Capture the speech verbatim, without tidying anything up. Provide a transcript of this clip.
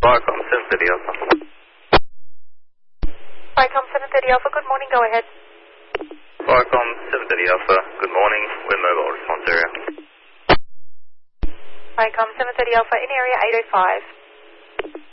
Viacom seven thirty Alpha. Viacom seven thirty Alpha, good morning, go ahead. Viacom seven thirty Alpha, good morning. We're mobile response area. Viacom seven thirty Alpha, in area eight oh five.